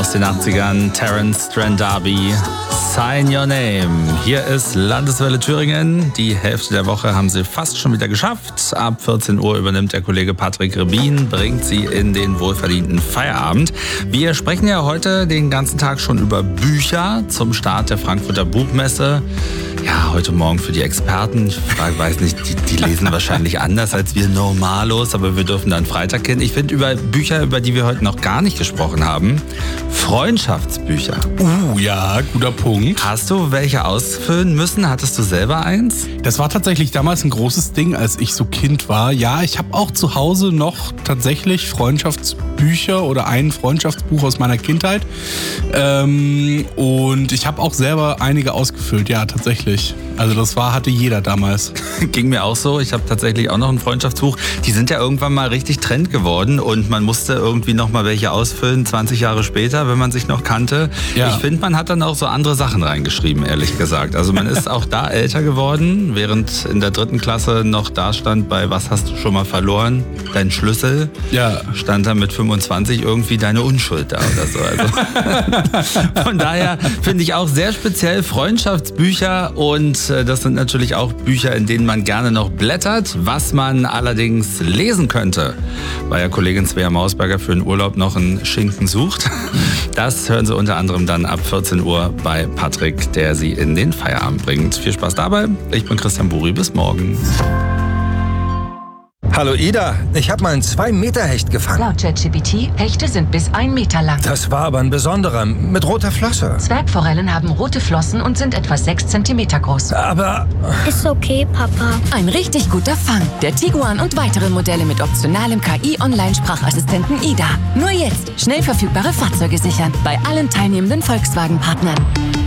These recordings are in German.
aus den 80ern, Terence Trent D'Arby, Sign Your Name. Hier ist Landeswelle Thüringen. Die Hälfte der Woche haben sie fast schon wieder geschafft. Ab 14 Uhr übernimmt der Kollege Patrick Rebin, bringt sie in den wohlverdienten Feierabend. Wir sprechen ja heute den ganzen Tag schon über Bücher zum Start der Frankfurter Buchmesse. Ja, heute Morgen für die Experten. Ich weiß nicht, die lesen wahrscheinlich anders als wir Normalos, aber wir dürfen dann Freitag kennen. Ich finde über Bücher, über die wir heute noch gar nicht gesprochen haben, Freundschaftsbücher. Ja, guter Punkt. Hast du welche ausfüllen müssen? Hattest du selber eins? Das war tatsächlich damals ein großes Ding, als ich so Kind war. Ja, ich habe auch zu Hause noch tatsächlich Freundschaftsbücher oder ein Freundschaftsbuch aus meiner Kindheit. Und ich habe auch selber einige ausgefüllt, ja, tatsächlich. Also das hatte jeder damals. Ging mir auch so. Ich habe tatsächlich auch noch ein Freundschaftsbuch. Die sind ja irgendwann mal richtig Trend geworden und man musste irgendwie noch mal welche ausfüllen, 20 Jahre später, wenn man sich noch kannte. Ja. Ich finde, man hat dann auch so andere Sachen reingeschrieben, ehrlich gesagt. Also man ist auch da älter geworden, während in der 3. Klasse noch da stand bei Was hast du schon mal verloren? Dein Schlüssel. Ja. Stand da mit 25 irgendwie deine Unschuld da oder so. Also von daher finde ich auch sehr speziell Freundschaftsbücher und das sind natürlich auch Bücher, in denen man gerne noch blättert. Was man allerdings lesen könnte, weil ja Kollegin Svea Mausberger für den Urlaub noch einen Schinken sucht. Das hören Sie unter anderem dann ab 14 Uhr bei Patrick, der Sie in den Feierabend bringt. Viel Spaß dabei. Ich bin Christian Buri. Bis morgen. Hallo Ida, ich habe mal einen 2-Meter-Hecht gefangen. Laut ChatGPT, Hechte sind bis 1 Meter lang. Das war aber ein besonderer, mit roter Flosse. Zwergforellen haben rote Flossen und sind etwa 6 Zentimeter groß. Aber... Ist okay, Papa. Ein richtig guter Fang. Der Tiguan und weitere Modelle mit optionalem KI-Online-Sprachassistenten Ida. Nur jetzt schnell verfügbare Fahrzeuge sichern. Bei allen teilnehmenden Volkswagen-Partnern.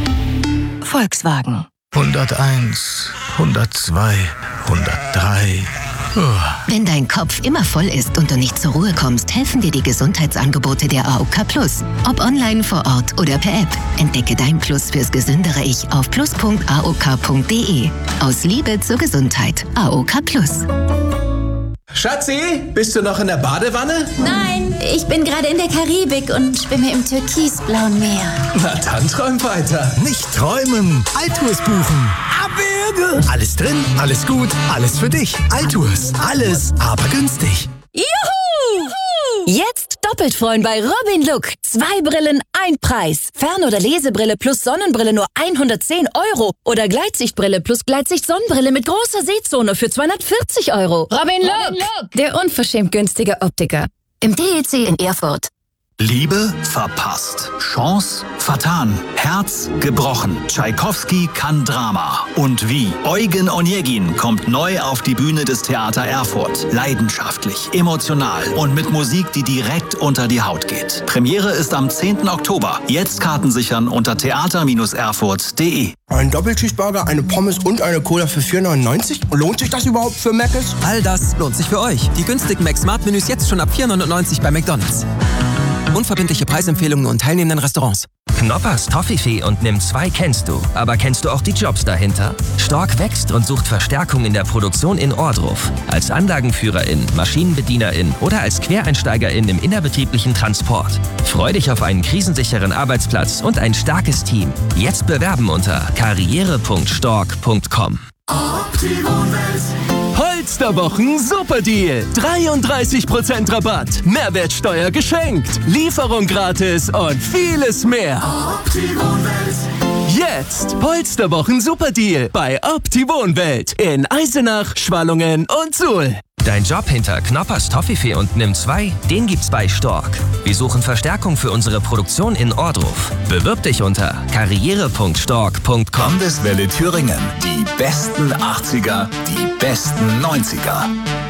Volkswagen. 101, 102, 103... Wenn dein Kopf immer voll ist und du nicht zur Ruhe kommst, helfen dir die Gesundheitsangebote der AOK Plus. Ob online, vor Ort oder per App. Entdecke dein Plus fürs gesündere Ich auf plus.aok.de. Aus Liebe zur Gesundheit. AOK Plus. Schatzi, bist du noch in der Badewanne? Nein, ich bin gerade in der Karibik und schwimme im türkisblauen Meer. Na dann träum weiter. Nicht träumen, Altours buchen. Abwürge. Alles drin, alles gut, alles für dich. Altours, alles, aber günstig. Juhu! Jetzt doppelt freuen bei Robin Look. 2 Brillen, 1 Preis. Fern- oder Lesebrille plus Sonnenbrille nur 110 €. Oder Gleitsichtbrille plus Gleitsicht-Sonnenbrille mit großer Sehzone für 240 €. Robin Look, der unverschämt günstige Optiker. Im DEC in Erfurt. Liebe verpasst. Chance vertan. Herz gebrochen. Tschaikowski kann Drama. Und wie? Eugen Onegin kommt neu auf die Bühne des Theater Erfurt. Leidenschaftlich, emotional und mit Musik, die direkt unter die Haut geht. Premiere ist am 10. Oktober. Jetzt Karten sichern unter theater-erfurt.de. Ein Doppelcheeseburger, eine Pommes und eine Cola für 4,99 €? Lohnt sich das überhaupt für Mc's? All das lohnt sich für euch. Die günstigen Mac-Smart-Menüs jetzt schon ab 4,99 € bei McDonald's. Unverbindliche Preisempfehlungen und teilnehmenden Restaurants. Knoppers Toffifee und Nimm 2 kennst du. Aber kennst du auch die Jobs dahinter? Stork wächst und sucht Verstärkung in der Produktion in Ohrdruf. Als Anlagenführerin, Maschinenbedienerin oder als Quereinsteigerin im innerbetrieblichen Transport. Freu dich auf einen krisensicheren Arbeitsplatz und ein starkes Team. Jetzt bewerben unter karriere.stork.com. Holsterwochen Superdeal. 33% Rabatt, Mehrwertsteuer geschenkt, Lieferung gratis und vieles mehr. Jetzt Holsterwochen Superdeal bei Opti-Wohnwelt in Eisenach, Schwallungen und Suhl. Dein Job hinter Knoppers Toffifee und Nimm 2, den gibt's bei Stork. Wir suchen Verstärkung für unsere Produktion in Ohrdruf. Bewirb dich unter karriere.stork.com. Landeswelle Thüringen. Die besten 80er, die besten 90er.